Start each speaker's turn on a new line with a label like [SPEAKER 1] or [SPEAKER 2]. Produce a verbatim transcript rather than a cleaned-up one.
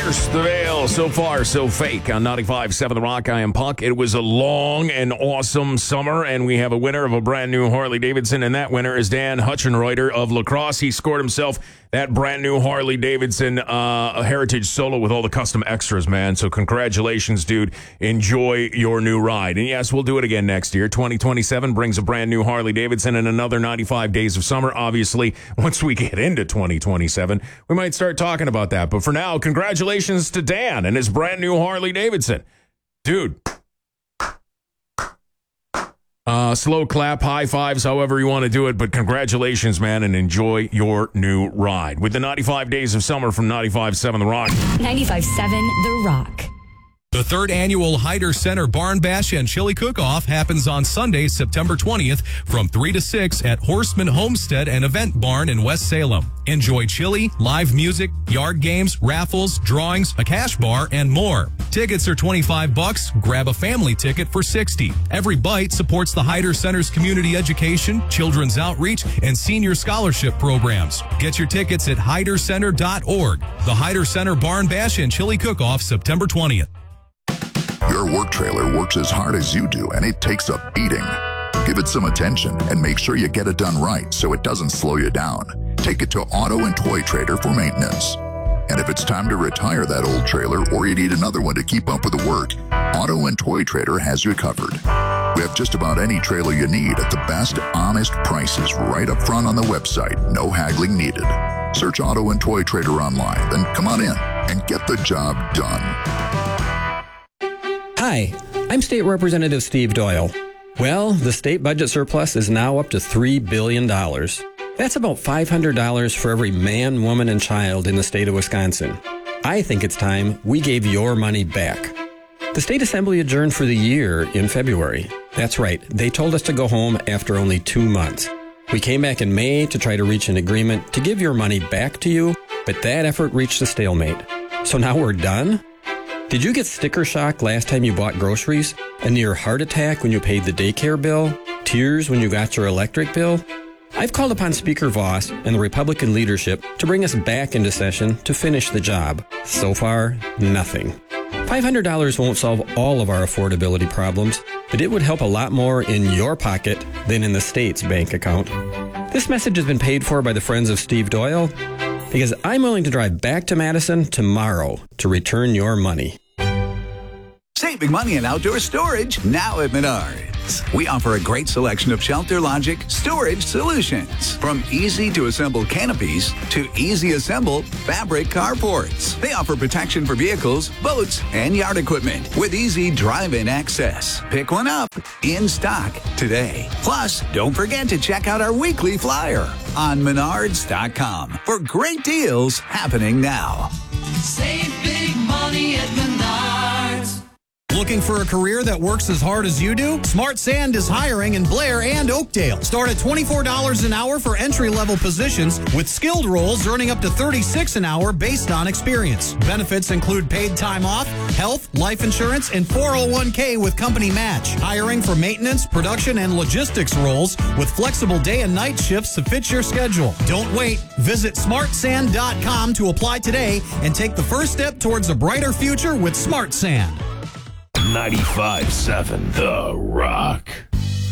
[SPEAKER 1] Pierce the veil. So far, so fake on ninety-five point seven The Rock. I am Puck. It was a long and awesome summer, and we have a winner of a brand new Harley Davidson, and that winner is Dan Hutchenreuter of La Crosse. He scored himself that brand new Harley Davidson uh, Heritage Solo with all the custom extras, man. So congratulations, dude. Enjoy your new ride. And yes, we'll do it again next year. twenty twenty-seven brings a brand new Harley Davidson and another ninety-five days of summer. Obviously, once we get into twenty twenty-seven, we might start talking about that. But for now, congratulations to Dan and his brand new Harley Davidson. Dude. Uh, slow clap, high fives, however you want to do it, but congratulations, man, and enjoy your new ride. With the ninety-five days of summer from ninety-five point seven The Rock.
[SPEAKER 2] ninety-five point seven The Rock.
[SPEAKER 3] The third annual Hyder Center Barn Bash and Chili Cook-Off happens on Sunday, September twentieth from three to six at Horseman Homestead and Event Barn in West Salem. Enjoy chili, live music, yard games, raffles, drawings, a cash bar, and more. Tickets are twenty-five bucks. Grab a family ticket for sixty. Every bite supports the Hyder Center's community education, children's outreach, and senior scholarship programs. Get your tickets at hyder center dot org. The Hyder Center Barn Bash and Chili Cook-Off, September twentieth.
[SPEAKER 4] Your work trailer works as hard as you do, and it takes a beating. Give it some attention and make sure you get it done right so it doesn't slow you down. Take it to Auto and Toy Trader for maintenance. And if it's time to retire that old trailer or you need another one to keep up with the work, Auto and Toy Trader has you covered. We have just about any trailer you need at the best, honest prices right up front on the website. No haggling needed. Search Auto and Toy Trader online, then come on in and get the job done.
[SPEAKER 5] Hi, I'm State Representative Steve Doyle. Well, the state budget surplus is now up to three billion dollars. That's about five hundred dollars for every man, woman, and child in the state of Wisconsin. I think it's time we gave your money back. The State Assembly adjourned for the year in February. That's right, they told us to go home after only two months. We came back in May to try to reach an agreement to give your money back to you, but that effort reached a stalemate. So now we're done? Did you get sticker shock last time you bought groceries? A near heart attack when you paid the daycare bill? Tears when you got your electric bill? I've called upon Speaker Voss and the Republican leadership to bring us back into session to finish the job. So far, nothing. five hundred dollars won't solve all of our affordability problems, but it would help a lot more in your pocket than in the state's bank account. This message has been paid for by the Friends of Steve Doyle, because I'm willing to drive back to Madison tomorrow to return your money.
[SPEAKER 6] Save big money in outdoor storage now at Menards. We offer a great selection of Shelter Logic storage solutions. From easy-to-assemble canopies to easy-assemble fabric carports. They offer protection for vehicles, boats, and yard equipment with easy drive-in access. Pick one up in stock today. Plus, don't forget to check out our weekly flyer on menards dot com for great deals happening now.
[SPEAKER 7] Save big money at Menards.
[SPEAKER 8] Looking for a career that works as hard as you do? Smart Sand is hiring in Blair and Oakdale. Start at twenty-four dollars an hour for entry-level positions, with skilled roles earning up to thirty-six dollars an hour based on experience. Benefits include paid time off, health, life insurance, and four oh one k with company match. Hiring for maintenance, production, and logistics roles with flexible day and night shifts to fit your schedule. Don't wait. Visit smart sand dot com to apply today and take the first step towards a brighter future with Smart Sand.
[SPEAKER 1] ninety-five point seven The Rock.